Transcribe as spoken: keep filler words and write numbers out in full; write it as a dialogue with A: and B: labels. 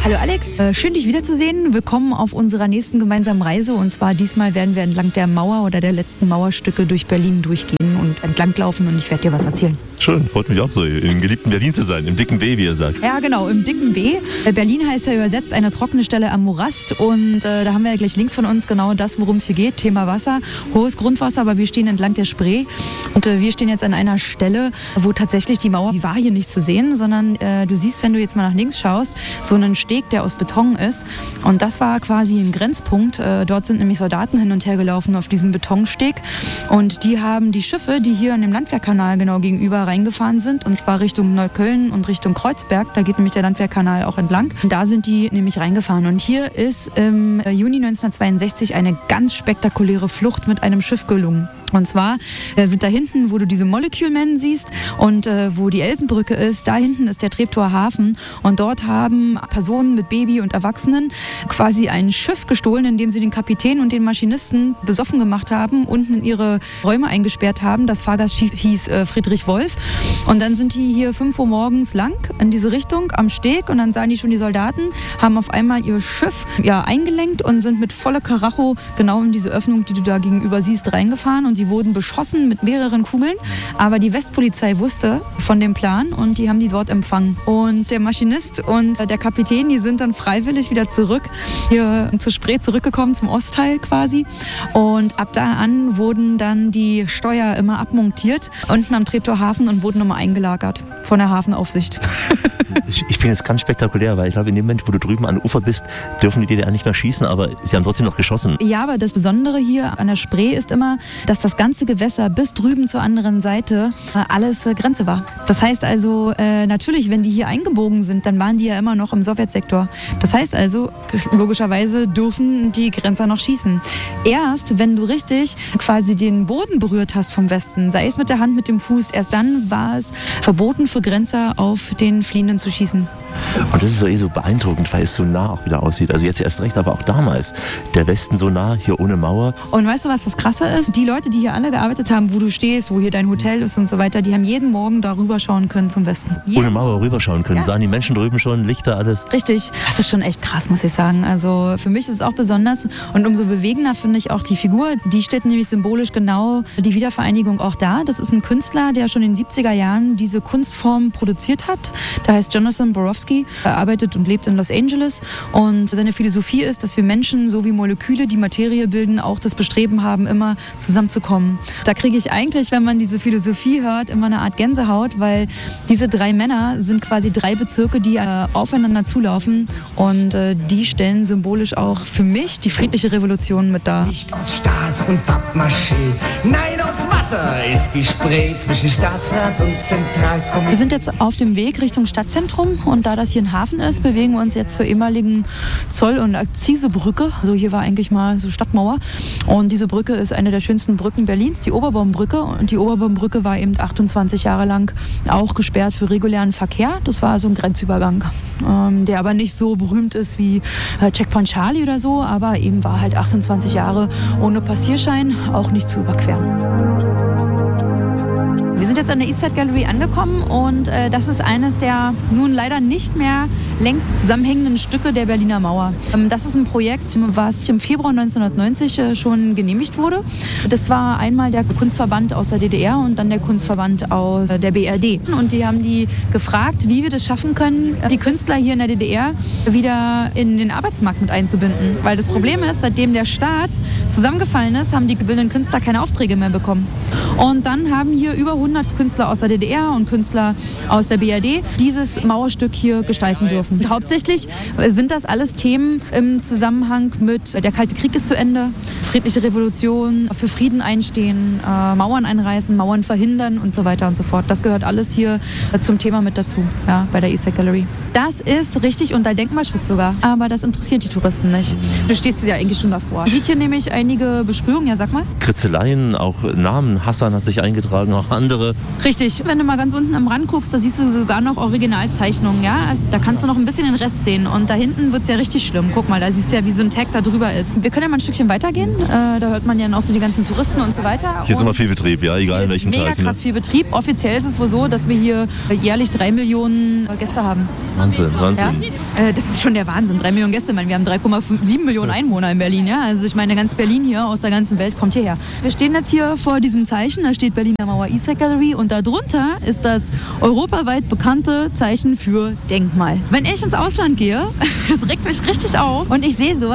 A: Hallo Alex, äh, schön dich wiederzusehen. Willkommen auf unserer nächsten gemeinsamen Reise. Und zwar diesmal werden wir entlang der Mauer oder der letzten Mauerstücke durch Berlin durchgehen und entlanglaufen und ich werde dir was erzählen.
B: Schön, freut mich auch so, im geliebten Berlin zu sein, im dicken B, wie ihr sagt.
A: Ja genau, im dicken B. Berlin heißt ja übersetzt eine trockene Stelle am Morast und äh, da haben wir ja gleich links von uns genau das, worum es hier geht, Thema Wasser, hohes Grundwasser, aber wir stehen entlang der Spree und äh, wir stehen jetzt an einer Stelle, wo tatsächlich die Mauer, die war hier nicht zu sehen, sondern äh, du siehst, wenn du jetzt mal nach links schaust, so einen Steg, der aus Beton ist und das war quasi ein Grenzpunkt. Äh, dort sind nämlich Soldaten hin und her gelaufen auf diesem Betonsteg und die haben die Schiffe, die hier an dem Landwehrkanal genau gegenüber reingefahren sind, und zwar Richtung Neukölln und Richtung Kreuzberg, da geht nämlich der Landwehrkanal auch entlang. Und da sind die nämlich reingefahren. Und hier ist im Juni neunzehnhundertzweiundsechzig eine ganz spektakuläre Flucht mit einem Schiff gelungen. Und zwar äh, sind da hinten, wo du diese Molecule Men siehst und äh, wo die Elsenbrücke ist, da hinten ist der Treptower Hafen und dort haben Personen mit Baby und Erwachsenen quasi ein Schiff gestohlen, in dem sie den Kapitän und den Maschinisten besoffen gemacht haben, unten in ihre Räume eingesperrt haben. Das Fahrgast hieß äh, Friedrich Wolf und dann sind die hier fünf Uhr morgens lang in diese Richtung am Steg und dann sahen die schon die Soldaten, haben auf einmal ihr Schiff ja, eingelenkt und sind mit voller Karacho genau in diese Öffnung, die du da gegenüber siehst, reingefahren und sie wurden beschossen mit mehreren Kugeln, aber die Westpolizei wusste von dem Plan und die haben die dort empfangen. Und der Maschinist und der Kapitän, die sind dann freiwillig wieder zurück, hier zur Spree zurückgekommen, zum Ostteil quasi. Und ab da an wurden dann die Steuer immer abmontiert, unten am Treptower Hafen und wurden immer eingelagert von der Hafenaufsicht.
B: Ich, ich finde es ganz spektakulär, weil ich glaube, in dem Moment, wo du drüben an Ufer bist, dürfen die D D R nicht mehr schießen, aber sie haben trotzdem noch geschossen.
A: Ja, aber das Besondere hier an der Spree ist immer, dass das ganze Gewässer bis drüben zur anderen Seite äh, alles äh, Grenze war. Das heißt also, äh, natürlich, wenn die hier eingebogen sind, dann waren die ja immer noch im Sowjetsektor. Das heißt also, logischerweise dürfen die Grenzer noch schießen. Erst, wenn du richtig quasi den Boden berührt hast vom Westen, sei es mit der Hand, mit dem Fuß, erst dann war es verboten für Grenzer auf den Fliehenden zu schießen.
B: Und das ist so eh so beeindruckend, weil es so nah auch wieder aussieht. Also jetzt erst recht, aber auch damals. Der Westen so nah, hier ohne Mauer.
A: Und weißt du, was das Krasse ist? Die Leute, die hier alle gearbeitet haben, wo du stehst, wo hier dein Hotel ist und so weiter, die haben jeden Morgen da rüberschauen können zum Westen. Jeden
B: ohne Mauer rüberschauen können. Ja. Sahen die Menschen drüben schon, Lichter, alles.
A: Richtig. Das ist schon echt krass, muss ich sagen. Also für mich ist es auch besonders und umso bewegender finde ich auch die Figur. Die steht nämlich symbolisch genau die Wiedervereinigung auch da. Das ist ein Künstler, der schon in den siebziger Jahren diese Kunstform produziert hat. Der heißt Jonathan Borowski. Er arbeitet und lebt in Los Angeles und seine Philosophie ist, dass wir Menschen, so wie Moleküle, die Materie bilden, auch das Bestreben haben, immer zusammenzukommen. Da kriege ich eigentlich, wenn man diese Philosophie hört, immer eine Art Gänsehaut, weil diese drei Männer sind quasi drei Bezirke, die äh, aufeinander zulaufen und äh, die stellen symbolisch auch für mich die friedliche Revolution mit dar.
C: Nicht aus Stahl und Pappmaché, nein, aus Wasser ist die Spree zwischen Staatsrat und Zentralkomitee.
A: Wir sind jetzt auf dem Weg Richtung Stadtzentrum und da das hier ein Hafen ist, bewegen wir uns jetzt zur ehemaligen Zoll- und Akzisebrücke. Also hier war eigentlich mal so Stadtmauer und diese Brücke ist eine der schönsten Brücken Berlins, die Oberbaumbrücke. Und die Oberbaumbrücke war eben achtundzwanzig Jahre lang auch gesperrt für regulären Verkehr. Das war also ein Grenzübergang, ähm, der aber nicht so berühmt ist wie äh, Checkpoint Charlie oder so, aber eben war halt achtundzwanzig Jahre ohne Passierschein auch nicht zu überqueren. Wir sind jetzt an der Eastside Gallery angekommen und äh, das ist eines der nun leider nicht mehr längst zusammenhängenden Stücke der Berliner Mauer. Ähm, das ist ein Projekt, was im Februar neunzehnhundertneunzig äh, schon genehmigt wurde. Das war einmal der Kunstverband aus der D D R und dann der Kunstverband aus äh, der B R D. Und die haben die gefragt, wie wir das schaffen können, die Künstler hier in der D D R wieder in den Arbeitsmarkt mit einzubinden. Weil das Problem ist, seitdem der Staat zusammengefallen ist, haben die gebildeten Künstler keine Aufträge mehr bekommen. Und dann haben hier über hundert Künstler aus der D D R und Künstler aus der B R D dieses Mauerstück hier gestalten dürfen. Und hauptsächlich sind das alles Themen im Zusammenhang mit der Kalte Krieg ist zu Ende, friedliche Revolution, für Frieden einstehen, äh, Mauern einreißen, Mauern verhindern und so weiter und so fort. Das gehört alles hier zum Thema mit dazu, ja, bei der Eastside Gallery. Das ist richtig unter Denkmalschutz sogar, aber das interessiert die Touristen nicht. Du stehst ja eigentlich schon davor. Sieht hier nämlich einige Besprühungen, ja sag mal.
B: Kritzeleien, auch Namen, Hassan hat sich eingetragen, auch andere.
A: Richtig, wenn du mal ganz unten am Rand guckst, da siehst du sogar noch Originalzeichnungen, ja. Also, da kannst du noch noch ein bisschen den Rest sehen. Und da hinten wird es ja richtig schlimm. Guck mal, da siehst du ja, wie so ein Tag da drüber ist. Wir können ja mal ein Stückchen weitergehen. Äh, da hört man ja auch so die ganzen Touristen und so weiter.
B: Hier ist
A: und
B: immer viel Betrieb, ja, egal in welchem
A: mega
B: Tag.
A: Mega krass
B: Ne?
A: viel Betrieb. Offiziell ist es wohl so, dass wir hier jährlich drei Millionen Gäste haben.
B: Wahnsinn, Wahnsinn.
A: Ja? Äh, das ist schon der Wahnsinn. Drei Millionen Gäste. Ich meine, wir haben drei Komma sieben Millionen Einwohner in Berlin. Ja? Also ich meine, ganz Berlin hier aus der ganzen Welt kommt hierher. Wir stehen jetzt hier vor diesem Zeichen. Da steht Berliner Mauer Easter Gallery. Und darunter ist das europaweit bekannte Zeichen für Denkmal. Wenn ich ins Ausland gehe, das regt mich richtig auf und ich sehe so